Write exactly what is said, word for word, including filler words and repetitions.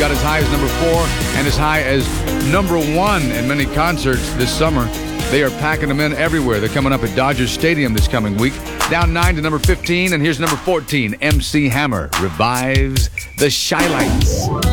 got as high as number four and as high as number one in many concerts this summer. They are packing them in everywhere. They're coming up at Dodger Stadium this coming week. Down nine to number fifteen, and here's number fourteen. M C Hammer revives the Shy Lights.